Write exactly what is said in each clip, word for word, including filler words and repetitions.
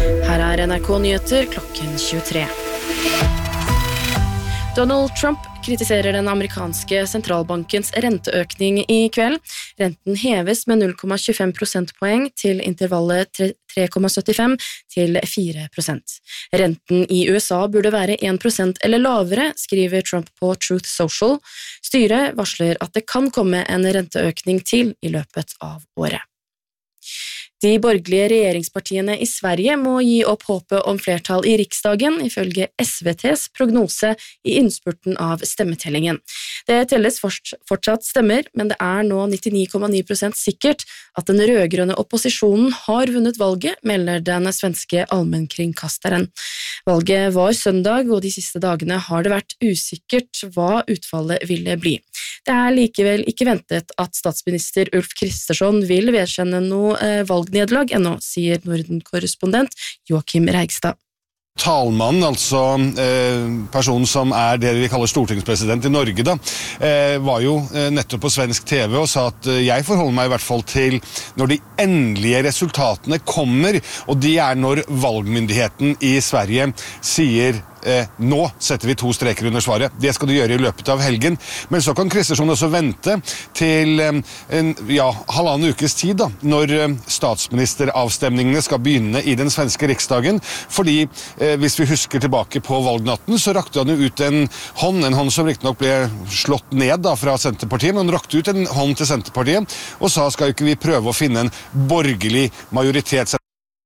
Her er N R K Nyheter klokken tjuetre. Donald Trump kritiserer den amerikanske sentralbankens renteøkning i kveld. Renten heves med null komma tjuefem prosentpoeng til intervallet tre komma syttifem til fire prosent. Renten i U S A burde være en prosent eller lavere, skriver Trump på Truth Social. Styret varsler at det kan komme en renteøkning til i løpet av året. De borgerlige regjeringspartiene i Sverige må gi opp håpet om flertall i riksdagen, ifølge S V T's prognose i innspurten av stemmetellingen. Det telles fortsatt stemmer, men det er nå nittini komma ni prosent sikkert at den rødgrønne opposisjonen har vunnet valget, melder den svenske allmennkringkasteren. Valget var søndag, og de siste dagene har det vært usikkert hva utfallet ville bli. Det er likevel ikke ventet at statsminister Ulf Kristersson vil vedkjenne noe valgnederlag ennå, sier Norden-korrespondent Joachim Reigstad. Talmannen, altså eh, personen som er det vi kaller stortingspresident i Norge, da, eh, var jo eh, nettopp på svensk T V og sa at eh, jeg forholder meg i hvert fall til når de endelige resultatene kommer, og de er når valgmyndigheten i Sverige sier Eh, nå setter vi to streker under svaret. Det skal du gjøre i løpet av helgen. Men så kan Kristersson også vente til eh, en ja, halvannen ukes tid, da, når eh, statsministeravstemningene skal begynne i den svenske riksdagen. Fordi eh, hvis vi husker tilbake på valgnatten, så rakte han jo ut en hånd, en hånd som riktignok ble slått ned da, fra Senterpartiet, men han rakte ut en hånd til Senterpartiet og sa skal ikke vi prøve å finne en borgerlig majoritet.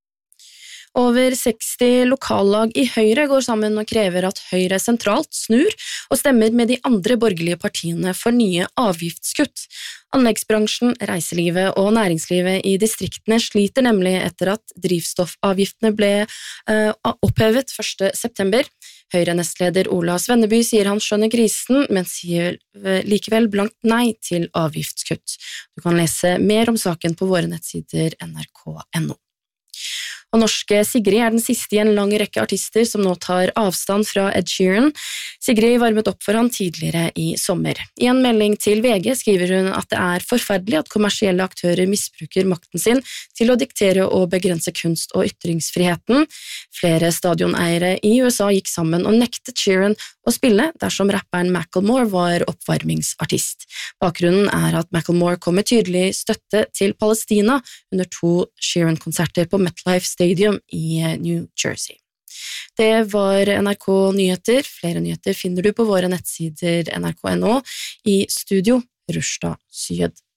Over seksti lokallag i Høyre går sammen og krever at Høyre sentralt snur og stemmer med de andre borgerlige partiene for nye avgiftskutt. Anleggsbransjen, reiselivet og næringslivet i distriktene sliter nemlig etter at drivstoffavgiftene ble uh, opphevet første september. Høyre-nestleder Ola Svenneby sier han skjønner krisen, men sier likevel blankt nei til avgiftskutt. Du kan lese mer om saken på våre nettsider N R K punktum N O. Og norske Sigrid er den siste i en lang rekke artister som nå tar avstand fra Ed Sheeran. Sigrid varmet opp for han tidligere i sommer. I en melding til V G skriver hun at det er forferdelig at kommersielle aktører misbruker makten sin til å diktere og begrense kunst- og ytringsfriheten. Flere stadioneiere i U S A gikk sammen og nektet Sheeran å spille dersom rapperen Macklemore var oppvarmingsartist. Bakgrunnen er at Macklemore kom med tydelig støtte til Palestina under to Sheeran-konserter på MetLife Stadium i New Jersey. Det var N R K Nyheter. Flere nyheter finner du på våre nettsider N R K punktum N O. I studio, Rushda Syed.